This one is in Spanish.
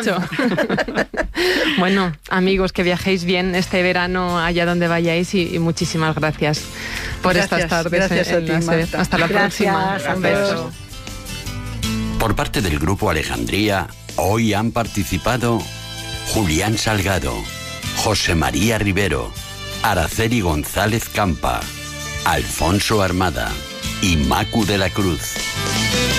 dicho. Bueno, amigos, que viajéis bien este verano allá donde vayáis y muchísimas gracias por estas tardes. Gracias a ti, Marta. Hasta la próxima. Un beso. Por parte del Grupo Alejandría, hoy han participado Julián Salgado, José María Rivero, Araceli González Campa, Alfonso Armada y Macu de la Cruz.